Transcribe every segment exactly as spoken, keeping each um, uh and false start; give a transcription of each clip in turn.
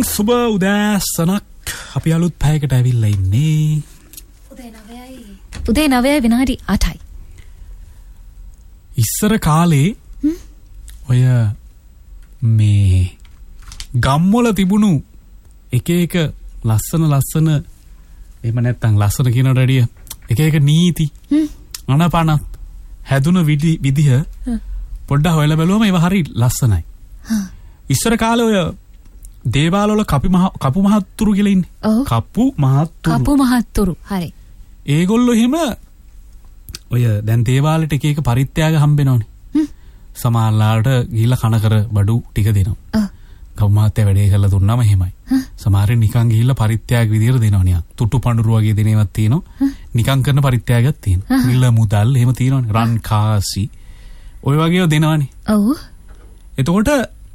සුබ උදෑසනක් අපි අලුත් පැයකට ඇවිල්ලා ඉන්නේ. උදේ නවයයි. උදේ නවයයි විනාඩි අටයි. ඉස්සර කාලේ ඔය මේ ගම්වල තිබුණු එක එක ලස්සන ලස්සන එහෙම නැත්නම් ලස්සන කියනට වැඩිය එක එක නීති අනපනත් හැදුන විදිහ පොඩ්ඩක් හොයලා බලුවම ඒව හරි ලස්සනයි. ඉස්සර කාලේ ඔය දේවාල වල කපි මහ කපු මහත්තුරු කියලා ඉන්නේ. කපු මහත්තුරු. කපු මහත්තුරු. හරි. ඒගොල්ලෝ එහෙම ඔය දැන් දේවාලෙට එක එක පරිත්‍යාග හම්බෙනවනේ. සමහරලාට ගිහිල්ලා කන කර බඩු ටික දෙනවා. කපු මහත්තයා වැඩේ කරලා දුන්නාම එහෙමයි. සමහරෙන් නිකන් ගිහිල්ලා පරිත්‍යාග විදියට දෙනවා නිකන්. තුට්ටු පඳුරු වගේ දෙන ඒවාක් තියෙනවා. නිකන් කරන පරිත්‍යාගයක් තියෙනවා. මිල මුදල් එහෙම තියෙනවනේ. රන් කාසි ඔය වගේව දෙනවනේ. ඔව්. එතකොට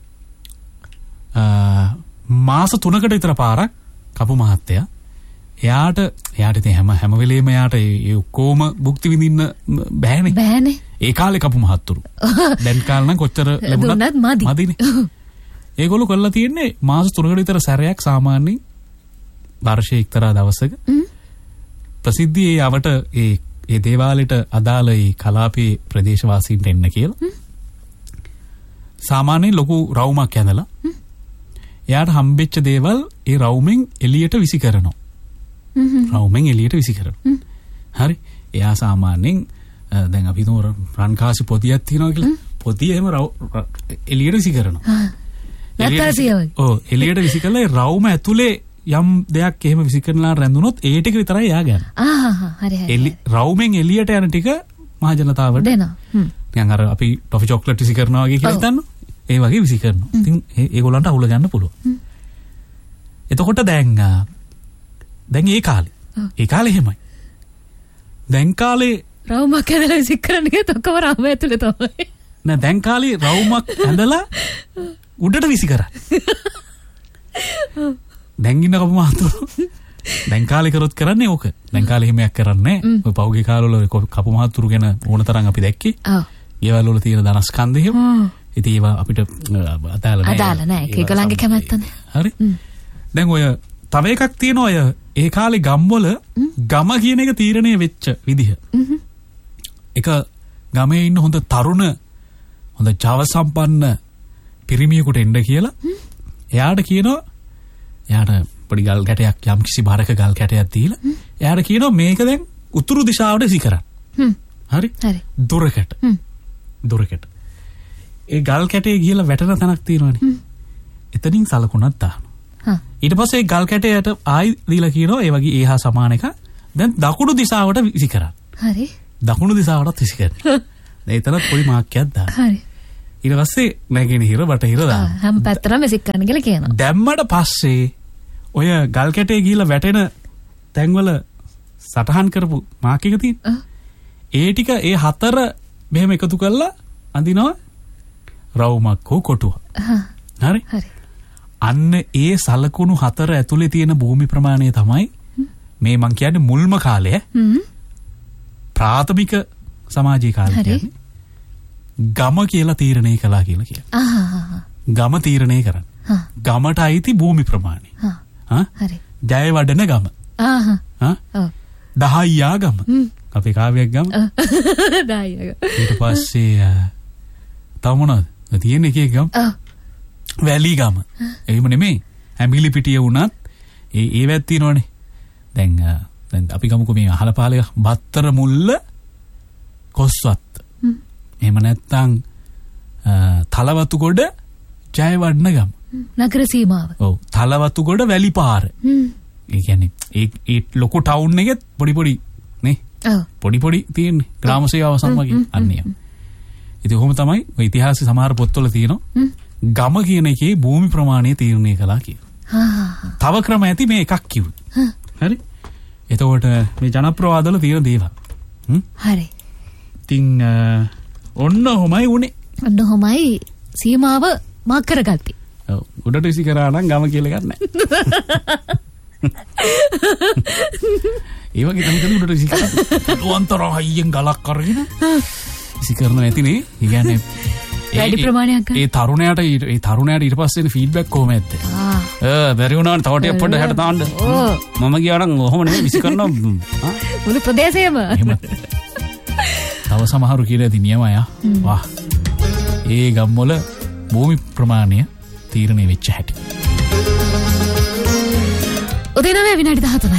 මාස තුනකට විතර පාරක් කපු මහත්තයා එයාට එයාට ඉතින් හැම හැම වෙලේම එයාට ඒ ඔක්කොම භුක්ති විඳින්න බෑනේ. බෑනේ. ඒ කාලේ කපු මහත්තුරු. දැන් කාලේ නම් කොච්චර ලැබුණත් මදිනේ. ඒගොල්ලෝ කරලා තියෙන්නේ මාස තුනකට විතර සැරයක් සාමාන්‍යයෙන් වර්ෂයේ එක්තරා දවසක ප්‍රසිද්ධියේ යවට ඒ ඒ දේවාලෙට අදාළ ඒ කලාපයේ ප්‍රදේශවාසීන්ට එන්න කියලා සාමාන්‍යයෙන් ලොකු රවුමක් ඇඳලා එයාට හම්බෙච්ච දේවල් ඒ රවුමෙන් එළියට විසි කරනවා. රවුමෙන් එළියට විසි කරනවා. හරි. එයා සාමාන්‍යයෙන් දැන් අපි හිතමු රන්කාසි පොදියක් තියනවා කියලා. පොදිය එහෙම එළියට විසි කරනවා. ඔව් එළියට විසි කළා ඒ රවුම ඇතුලේ යම් දෙයක් එහෙම විසි කරනලා රැඳුනොත් ඒ ටික විතරයි එයා ගන්න. ආහා හරි හරි. රවුමෙන් එළියට යන ටික මහ ජනතාවට දෙනවා. හ්ම්. නිකන් අර අපි ටොෆි චොක්ලට් විසි කරනවා වගේ කියලා හිතන්න. ඒ වගේ විසි කරනවා. ඉතින් ඒගොල්ලන්ට අහුල ගන්න පුළුවන්. එතකොට දැන් දැන් ඒ කාලේ ඒ කාලේ එහෙමයි. දැන් කාලේ රවුමක් ඇඳලා විසි කරන්නේ තොකම රවුම ඇතුලේ තමයි. නෑ දැන් කාලේ රවුමක් ඇඳලා උඩට විසි කරා. දැන් ඉන්න කපු මහතුරු දැන් කාලේ කරොත් කරන්නේ ඕක. දැන් කාලේ එහෙමයක් කරන්නේ නෑ. ඔය පහුගිය කාලවල කපු මහතුරු ගැන ඕන තරම් අපි දැක්කේ. ඔව්. ඊවල වල තියෙන ධනස්කන්ධ එහෙම. ඉතින් ඒවා අපිට අදාළ නෑ. අදාළ නෑ. ඒකලංගේ කැමැත්තනේ. හරි. දැන් ඔය තව එකක් තියෙනවා ඔය ඒ කාලේ ගම්වල ගම කියන එක තීරණය වෙච්ච විදිහ. එක ගමේ ඉන්න හොඳ තරුණ හොඳ ජව සම්පන්න පිරිමියෙකුට එන්න කියලා එයාට කියනවා එයාට පොඩි ගල් කැටයක් යම් කිසි බරක ගල් කැටයක් දීලා එයාට කියනවා මේක දැන් උතුරු දිශාවට විසි කරන්න. හරි? හරි. දුරකට. දුරකට. ඒ ගල් කැටේ ගිහලා වැටෙන තැනක් තියෙනවනේ. එතනින් සලකුණක් දානවා. ඊට පස්සේ ගල් කැටයට ආයි දීලා කියනවා ඒ වගේ ඒහා සමාන එක දැන් දකුණු දිශාවට විසි කරන්න. හරි. දකුණු දිශාවටත් විසි කරන්න. දැන් එතනත් පොඩි මාක්කයක් දාන්න. හරි. ඊට පස්සේ නැගෙනහිර බටහිර දාන්න. හැම පැත්තටම විසි කරන්න කියලා කියනවා. දැම්මට පස්සේ ඔය ගල් කැටේ ගිහලා වැටෙන තැන්වල සටහන් කරපු මාක් එක තියෙන. ඒ ටික ඒ හතර මෙහෙම එකතු කරලා අඳිනවා රවුමක් හෝ කොටුව. හරි? හරි. අන්න ඒ සලකුණු හතර ඇතුලේ තියෙන භූමි ප්‍රමාණය තමයි මේ මං කියන්නේ මුල්ම කාලය. ප්‍රාථමික සමාජීය කාලය කියන්නේ. ගම කියලා තීරණය කළා කියලා කියනවා. ගම තීරණය කරන්න. ගමට අයිති භූමි ප්‍රමාණය. හා? හරි. ජයවඩන ගම. ආහ්. හා? ඔව්. දහයියා ගම. අපේ කාව්‍යයක් ගම. දහයියා. ඊට පස්සේ තව මොනවද? තියෙන එක එක ගම. ඔව්. වැලි ගම. එහෙම නෙමෙයි. ඇඹිලි පිටිය වුණත් ඒ ඒවත් තියෙනවනේ. දැන් දැන් අපි ගමුකෝ මේ අහල පහල බත්තර මුල්ල කොස්වත්. එහෙම නැත්නම් තලවතු ගොඩ ජයවඩන ගම. නගර සීමාව. ඔව්. තලවතු ගොඩ වැලි පාර. ඒ කියන්නේ ඒ ඒ ලොකු ටවුන් එකෙත් පොඩි පොඩි නේ. ඔව්. පොඩි පොඩි තියෙන්නේ. ග්‍රාම සේවාව සම්වගේ අන්නේ. ඉතින් කොහොම තමයි ඔය ඉතිහාසයේ සමහර පොත්වල තියෙනවා. ගම කියන එකේ භූමි ප්‍රමාණය තීරණය කළා කියලා. තව ක්‍රම ඇති මේ එකක් කිව්වේ. හරි? එතකොට මේ ජනප්‍රවාදවල තියෙන දේවල්. හරි. ඉතින් ඔන්න ඔහොමයි උනේ. ඔන්න ඔහොමයි සීමාව මාක් කරගත්තේ. ඔව්. උඩට විසි කරා නම් ගම කියලා එකක් නැහැ. ඒ වගේ තමයි තමයි උඩට විසි කරා. පුදුන්තර හයියෙන් ගලක් අරගෙන විසි කරනවා ඇතිනේ. ඒ කියන්නේ වැඩි ප්‍රමාණයක් ගන්න. ඒ තරුණයාට ඒ තරුණයාට ඊට පස්සේ එන ෆීඩ්බැක් කොහොම ඇද්ද? ආ. ආ බැරි වුණානේ තව ටිකක් පොඩ්ඩක් හැට දාන්න. මම ගියා නම් ඔහොම නෙමෙයි විසි කරනවා. ආ. මුළු ප්‍රදේශයම. එහෙම. තව සමහරු කියලා ඇති නියමයි ආ. වාහ්. ඒ ගම්වල භූමි ප්‍රමාණය තීරණය වෙච්ච හැටි. උදේ නවය විනාඩි දහතුනයි.